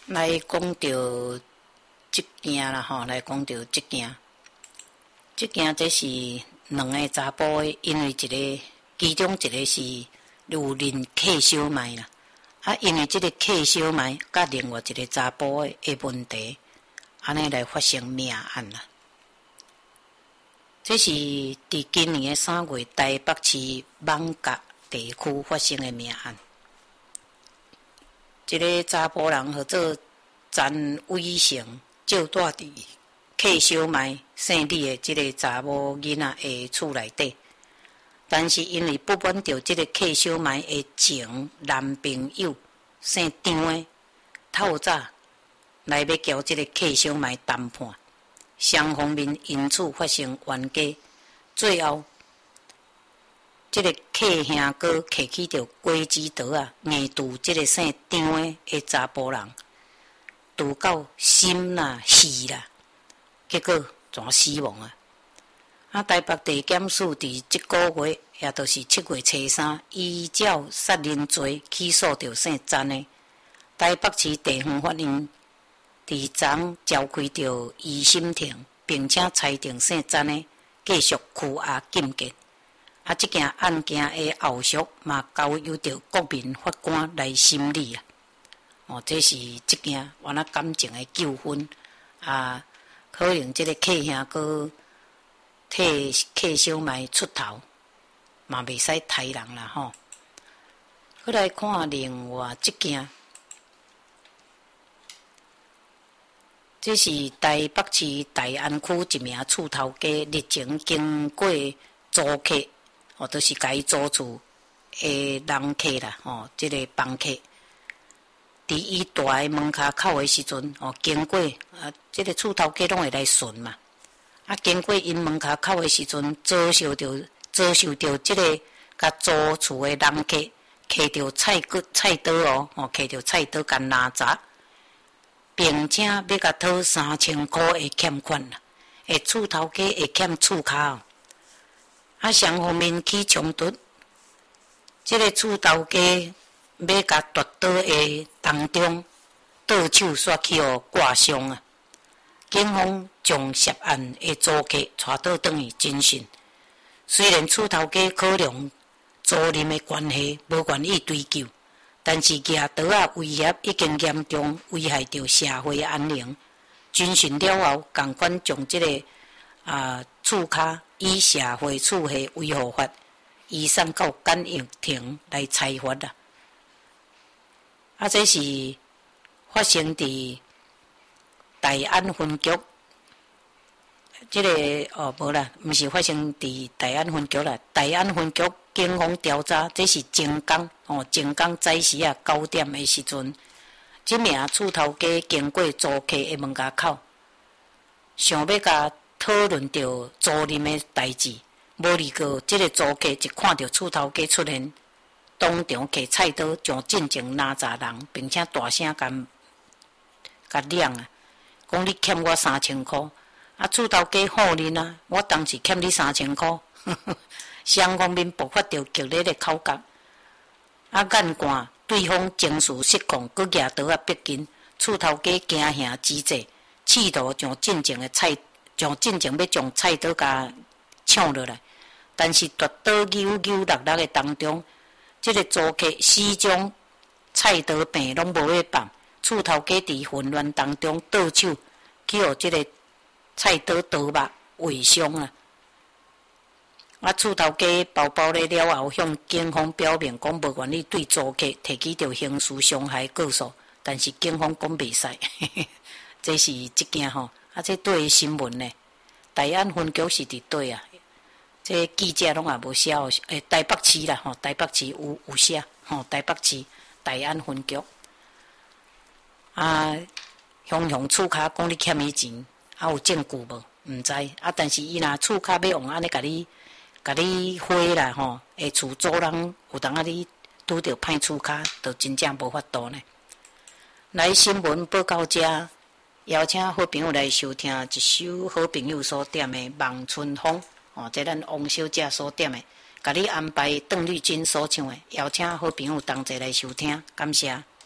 来讲到即件啦吼，来讲到即件这是两个查甫的，因为其中一个是有认客小麦啦，因为即个客小麦甲另外一个查甫的问题，安尼来发生命案啦。这是伫今年的3月台北市艋舺地区发生的命案。一个查甫人号做詹伟成，就住伫客小麦姓李的即个查某囡仔的厝内底，但是因为不满着即个客小麦的前男朋友姓张的透早来要交即个客小麦谈判，双方面因此发生冤家，最后即个客兄哥摕起着果子刀硬拄即个姓张的查甫人，拄到心啦、肺啦，结果全死亡啊！台北地检署伫即个月，也就是7月初3，依照杀人罪起诉着姓詹的。台北市地方法院伫昨召开着二审庭，并且裁定姓詹的继续拘押禁见。即件案件的后续嘛交由着国民法官来审理这是即件原来感情的纠纷可能即个客兄哥替客小麦出头，嘛袂使杀人啦吼。再来看另外即件，这是台北市大安区一名厝头家日前经过租客，就是甲伊租厝的人客啦，即个房客，伫伊住的门骹口的时阵，经过即个厝头家拢会来巡嘛。经过因门骹口的时阵，遭受到即个甲租厝的人客摕着菜刀摕着菜刀甲拿砸，并且要甲讨3000块的欠款啦，厝头家会欠厝骹双方面起冲突，即个厝头家要甲夺刀的当中，倒手煞去挂伤警方将涉案的租客带倒转去侦讯。虽然厝头家考量租赁的关系，无愿意追究，但是举刀威胁已经严重危害到社会安宁。侦讯了后，共款将这个厝骹以社会厝系维护法移送到简易庭来裁罚这是发生伫大安分局，这个无啦，毋是发生伫大安分局啦。大安分局警方调查，这是前港早时9点的时阵，这名厝头家经过租客的门口口，想要甲讨论着租赁的代志，无离过这个租客一看到厝头家出现，当场摕菜刀将进前拿砸人，并且大声甲嚷讲你欠我3000块，厝头家好认我当时欠你3000块，双方面爆发着激烈的口角，眼看对方情绪失控，佮举刀逼近，厝头家惊吓之际，试图将进前要将菜刀甲抢落来，但是夺刀扭落的当中，这个租客始终菜刀柄拢无要放，厝头家伫混乱当中倒手去互这个菜刀刀肉划伤厝头家包包了后，向警方表明讲无愿意对租客提起着刑事伤害告诉，但是警方讲袂使，这是一件这对新闻呢。大安分局是伫对这记者拢也无写台北市啦台北市有写台北市大安分局向厝骹讲你欠伊钱，有证据无？毋知但是伊若厝骹要用安尼甲你花啦厝主人有当你拄着歹厝骹，就真正无法度呢。来新闻报到这，邀请好朋友来收听一首好朋友所点的《望春风》这咱王小姐所点的，甲你安排邓丽君所唱的，邀请好朋友同齐来收听，感谢。